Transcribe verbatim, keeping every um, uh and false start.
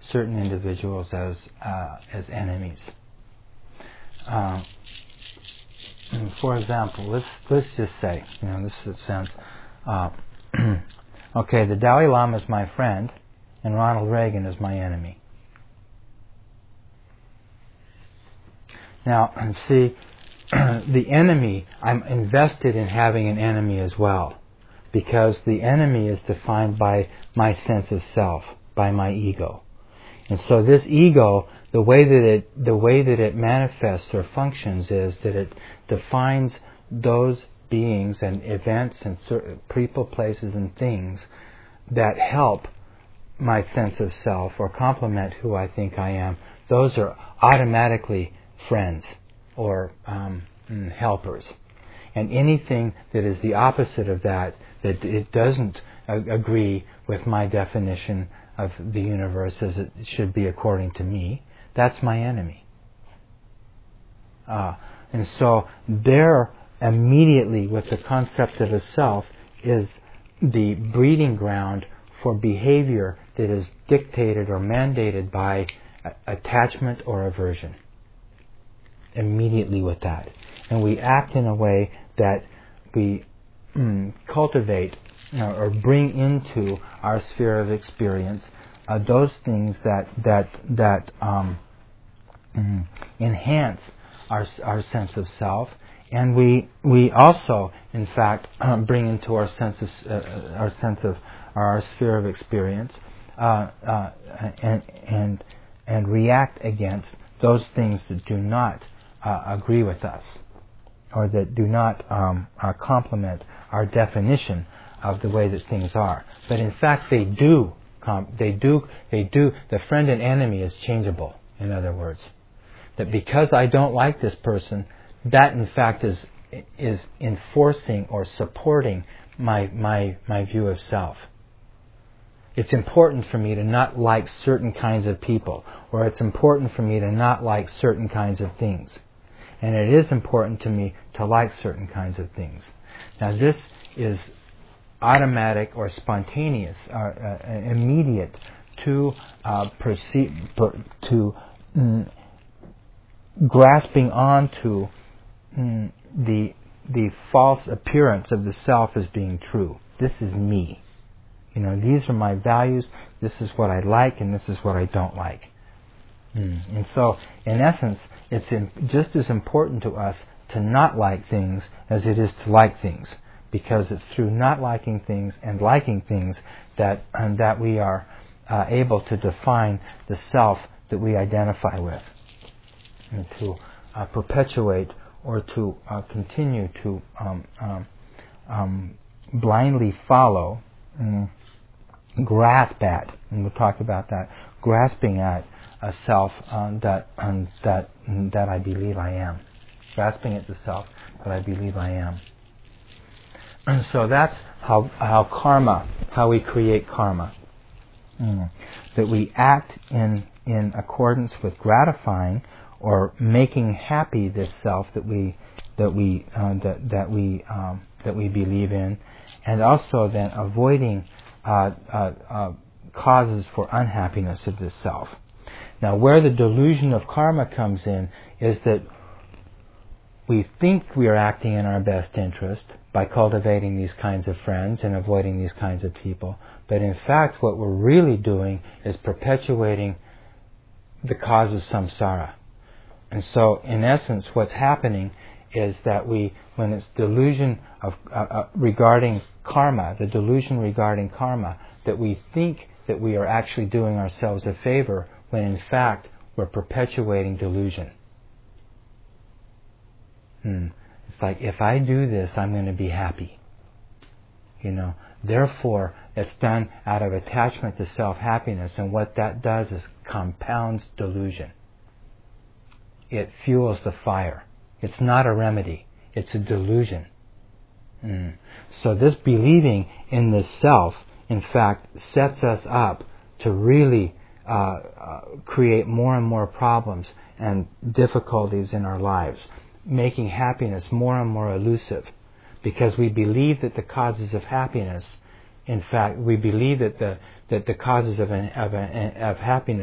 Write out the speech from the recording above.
certain individuals as uh, as enemies. Uh, for example, let's let's just say, you know, this is sounds uh, okay. The Dalai Lama is my friend, and Ronald Reagan is my enemy. Now, and see, the enemy, I'm invested in having an enemy as well, because the enemy is defined by my sense of self, by my ego. And so this ego, the way that it the way that it manifests or functions is that it defines those beings and events and certain people, places, and things that help my sense of self or complement who I think I am. Those are automatically friends or um, helpers. And anything that is the opposite of that, that it doesn't a- agree with my definition of the universe as it should be according to me, that's my enemy. Uh, and so there, immediately with the concept of a self, is the breeding ground for behavior that is dictated or mandated by a- attachment or aversion. Immediately with that. And we act in a way that we mm, cultivate you know, or bring into our sphere of experience uh, those things that that that um, mm, enhance our our sense of self, and we we also, in fact, um, bring into our sense of uh, our sense of our sphere of experience uh, uh, and and and react against those things that do not uh, agree with us, or that do not um, uh, complement our definition of the way that things are. But in fact, they do. Com- they do. They do. The friend and enemy is changeable. In other words, that because I don't like this person, that in fact is is enforcing or supporting my my my view of self. It's important for me to not like certain kinds of people, or it's important for me to not like certain kinds of things. And it is important to me to like certain kinds of things. Now this is automatic or spontaneous, uh, uh, immediate to uh, perceive, to mm, grasping onto mm, the the false appearance of the self as being true. This is me. You know, these are my values. This is what I like, and this is what I don't like. Mm. And so, in essence, it's in, just as important to us to not like things as it is to like things, because it's through not liking things and liking things that and that we are uh, able to define the self that we identify with, and to uh, perpetuate or to uh, continue to um, um, um, blindly follow, um, grasp at, and we'll talk about that, grasping at a self um, that um, that that I believe I am, grasping at the self that I believe I am. And so that's how how karma, how we create karma, mm. that we act in in accordance with gratifying or making happy this self that we that we uh, that that we um, that we believe in, and also then avoiding uh, uh, uh, causes for unhappiness of this self. Now, where the delusion of karma comes in is that we think we are acting in our best interest by cultivating these kinds of friends and avoiding these kinds of people. But in fact, what we're really doing is perpetuating the cause of samsara. And so, in essence, what's happening is that we, when it's delusion of uh, uh, regarding karma, the delusion regarding karma, that we think that we are actually doing ourselves a favor, when in fact we're perpetuating delusion. Hmm. It's like, if I do this, I'm going to be happy. You know, therefore, it's done out of attachment to self-happiness, and what that does is compounds delusion. It fuels the fire. It's not a remedy. It's a delusion. Mm. So this believing in the self, in fact, sets us up to really uh, uh, create more and more problems and difficulties in our lives, making happiness more and more elusive, because we believe that the causes of happiness, in fact, we believe that the that the causes of an, of, a, of happiness